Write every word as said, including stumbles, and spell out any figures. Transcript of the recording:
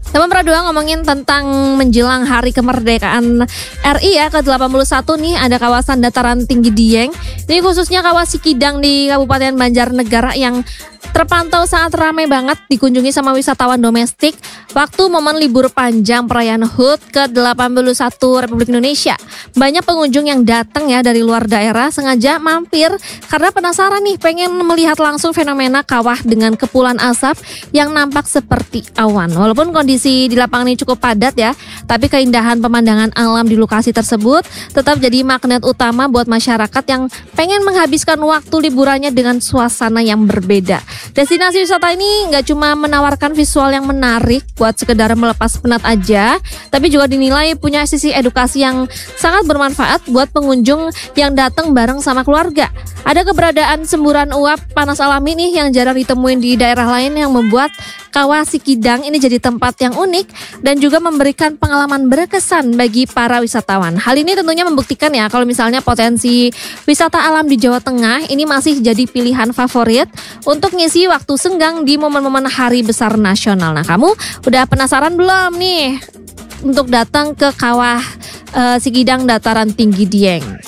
Teman Pradua ngomongin tentang menjelang hari kemerdekaan R I ya ke delapan puluh satu nih, ada kawasan dataran tinggi Dieng. Ini khususnya kawah Sikidang di Kabupaten Banjarnegara yang terpantau sangat ramai banget dikunjungi sama wisatawan domestik waktu momen libur panjang perayaan H U T ke delapan puluh satu Republik Indonesia. Banyak pengunjung yang datang ya dari luar daerah sengaja mampir karena penasaran nih, pengen melihat langsung fenomena kawah dengan kepulan asap yang nampak seperti awan. Walaupun kondisi di lapangan ini cukup padat ya, tapi keindahan pemandangan alam di lokasi tersebut tetap jadi magnet utama buat masyarakat yang pengen menghabiskan waktu liburannya dengan suasana yang berbeda. Destinasi wisata ini nggak cuma menawarkan visual yang menarik buat sekedar melepas penat aja, tapi juga dinilai punya sisi edukasi yang sangat bermanfaat buat pengunjung yang datang bareng sama keluarga. Ada keberadaan semburan uap panas alami nih yang jarang ditemuin di daerah lain yang membuat Kawah Sikidang ini jadi tempat yang unik dan juga memberikan pengalaman berkesan bagi para wisatawan. Hal ini tentunya membuktikan ya kalau misalnya potensi wisata alam di Jawa Tengah ini masih jadi pilihan favorit untuk ngisi waktu senggang di momen-momen hari besar nasional. Nah, kamu udah penasaran belum nih untuk datang ke Kawah uh, Sikidang Dataran Tinggi Dieng?